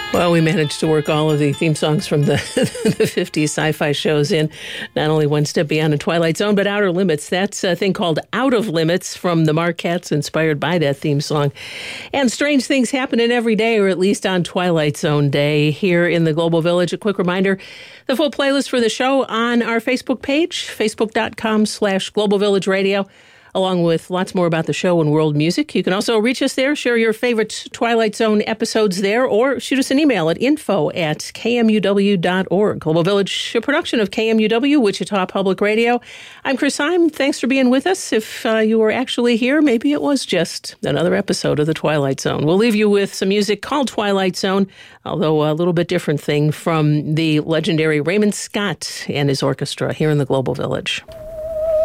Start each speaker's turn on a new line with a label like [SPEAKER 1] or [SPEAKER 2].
[SPEAKER 1] Well, we managed to work all of the theme songs from the 50s sci-fi shows in, not only One Step Beyond and Twilight Zone, but Outer Limits. That's a thing called Out of Limits from the Marquettes, inspired by that theme song. And strange things happening every day, or at least on Twilight Zone Day here in the Global Village. A quick reminder, the full playlist for the show on our Facebook page, facebook.com/Global Village Radio, along with lots more about the show and world music. You can also reach us there, share your favorite Twilight Zone episodes there, or shoot us an email at info@kmuw.org. Global Village, a production of KMUW, Wichita Public Radio. I'm Chris Heim. Thanks for being with us. If you were actually here, maybe it was just another episode of The Twilight Zone. We'll leave you with some music called Twilight Zone, although a little bit different thing, from the legendary Raymond Scott and his orchestra here in the Global Village.